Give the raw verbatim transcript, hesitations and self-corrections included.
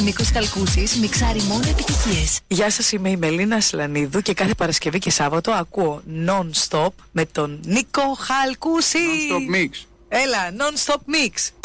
Νίκος Χαλκούσης, μιξάρει μόνο επιτυχίες. Γεια σας, είμαι η Μελίνα Σλανίδου και κάθε Παρασκευή και Σάββατο ακούω Non-Stop με τον Νίκο Χαλκούση. Non-Stop Mix. Έλα, Non-Stop Mix.